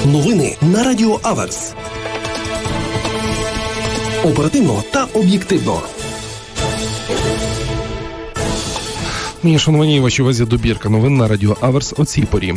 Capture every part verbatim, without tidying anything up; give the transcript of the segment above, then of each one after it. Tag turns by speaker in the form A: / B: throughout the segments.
A: Новини на Радіо Аверс. Оперативно та об'єктивно.
B: Мені шановані, вашій увазі добірка новин на Радіо Аверс о цій порі.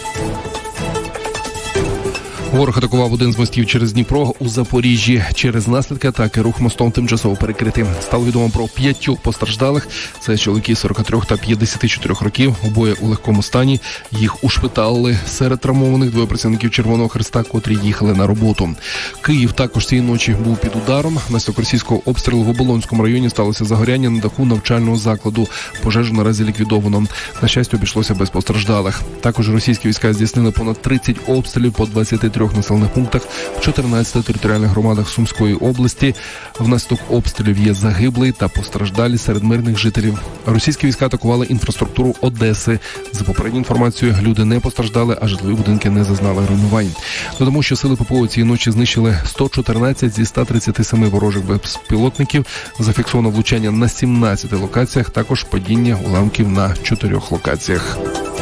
B: Ворог атакував один з мостів через Дніпро у Запоріжжі. Через наслідки атаки рух мостом тимчасово перекритий. Стало відомо про п'ятьох постраждалих. Це чоловіки сорок три та п'ятдесят чотири років, обоє у легкому стані. Їх ушпиталили. Серед травмованих двоє працівників Червоного Хреста, котрі їхали на роботу. Київ також цієї ночі був під ударом. Внаслідок російського обстрілу в Оболонському районі сталося загоряння на даху навчального закладу. Пожежу наразі ліквідовано. На щастя, обійшлося без постраждалих. Також російські війська здійснили понад тридцять обстрілів по двадцяти трьох населених пунктах в чотирнадцяти територіальних громадах Сумської області. Внаслідок обстрілів є загиблий та постраждалі серед мирних жителів. Російські війська атакували інфраструктуру Одеси. За попередньою інформацією, люди не постраждали, а житлові будинки не зазнали руйнувань. Додамо, що сили ППО цієї ночі знищили сто чотирнадцять зі ста тридцяти семи ворожих безпілотників. Зафіксовано влучання на сімнадцяти локаціях, також падіння уламків на чотирьох локаціях.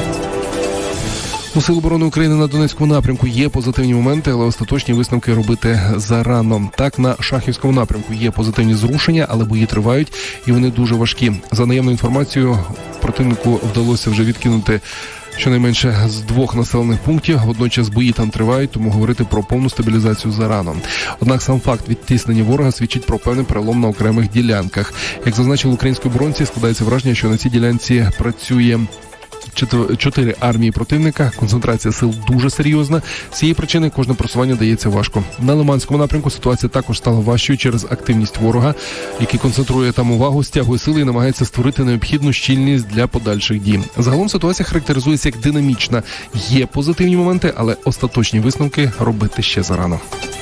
B: У Сил оборони України на Донецькому напрямку є позитивні моменти, але остаточні висновки робити зарано. Так, на Шахівському напрямку є позитивні зрушення, але бої тривають і вони дуже важкі. За наявною інформацією, противнику вдалося вже відкинути щонайменше з двох населених пунктів. Водночас бої там тривають, тому говорити про повну стабілізацію зарано. Однак сам факт відтиснення ворога свідчить про певний перелом на окремих ділянках. Як зазначили українські оборонці, складається враження, що на цій ділянці працює чотири армії противника, концентрація сил дуже серйозна. З цієї причини кожне просування дається важко. На Лиманському напрямку ситуація також стала важчою через активність ворога, який концентрує там увагу, стягує сили і намагається створити необхідну щільність для подальших дій. Загалом ситуація характеризується як динамічна. Є позитивні моменти, але остаточні висновки робити ще зарано.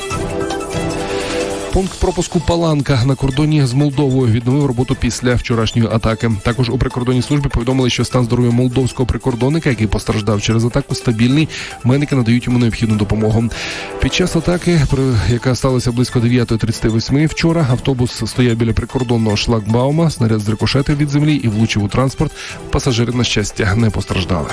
B: Пункт пропуску Паланка на кордоні з Молдовою відновив роботу після вчорашньої атаки. Також у прикордонній службі повідомили, що стан здоров'я молдовського прикордонника, який постраждав через атаку, стабільний. Медики надають йому необхідну допомогу. Під час атаки, яка сталася близько дев'ята тридцять вісім вчора, автобус стояв біля прикордонного шлагбаума, снаряд зрикошетив від землі і влучив у транспорт. Пасажири, на щастя, не постраждали.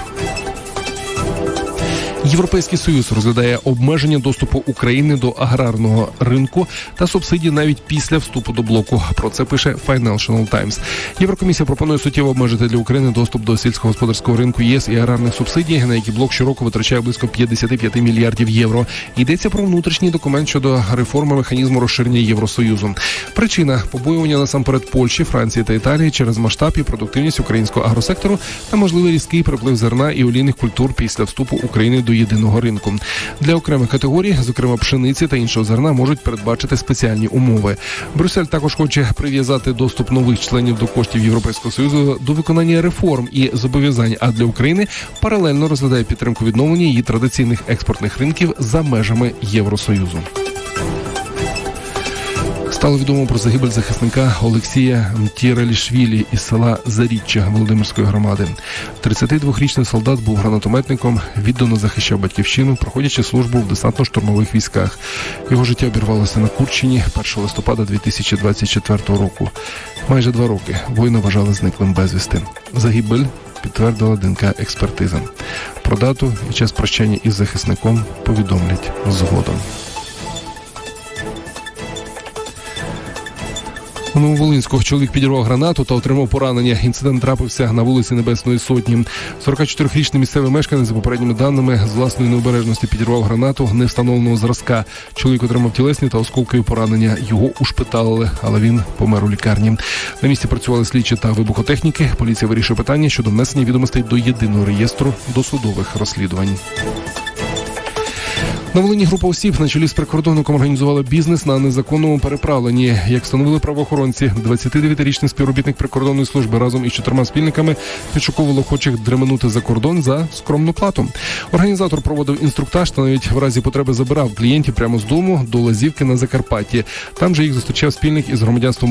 B: Європейський Союз розглядає обмеження доступу України до аграрного ринку та субсидій навіть після вступу до блоку. Про це пише Financial Times. Єврокомісія пропонує суттєво обмежити для України доступ до сільськогосподарського ринку ЄС і аграрних субсидій, на які блок щороку витрачає близько п'ятдесят п'ять мільярдів євро. Йдеться про внутрішній документ щодо реформи механізму розширення Євросоюзу. Причина – побоювання насамперед Польщі, Франції та Італії через масштаб і продуктивність українського агросектору та можливий різкий приплив зерна і олійних культур після вступу України до єдиного ринку. Для окремих категорій, зокрема пшениці та іншого зерна, можуть передбачити спеціальні умови. Брюссель також хоче прив'язати доступ нових членів до коштів Європейського Союзу до виконання реформ і зобов'язань, а для України паралельно розглядає підтримку відновлення її традиційних експортних ринків за межами Євросоюзу. Стало відомо про загибель захисника Олексія Мтєрелішвілі із села Заріччя Володимирської громади. тридцятидвохрічний солдат був гранатометником, віддано захищав батьківщину, проходячи службу в десантно-штурмових військах. Його життя обірвалося на Курщині першого листопада дві тисячі двадцять четвертого року. Майже два роки воїна вважали зниклим безвісти. Загибель підтвердила ДНК-експертиза. Про дату і час прощання із захисником повідомлять згодом. У Нововолинську чоловік підірвав гранату та отримав поранення. Інцидент трапився на вулиці Небесної Сотні. сорокачотирирічний місцевий мешканець, за попередніми даними, з власної необережності підірвав гранату невстановленого зразка. Чоловік отримав тілесні та осколкові поранення. Його ушпиталили, але він помер у лікарні. На місці працювали слідчі та вибухотехніки. Поліція вирішує питання щодо внесення відомостей до єдиного реєстру досудових розслідувань. На Волині група осіб на чолі з прикордонником організувала бізнес на незаконному переправленні. Як встановили правоохоронці, двадцятидев'ятирічний співробітник прикордонної служби разом із чотирма спільниками підшуковував охочих дременути за кордон за скромну плату. Організатор проводив інструктаж та навіть в разі потреби забирав клієнтів прямо з дому до Лазівки на Закарпатті. Там же їх зустрічав спільник із громадянством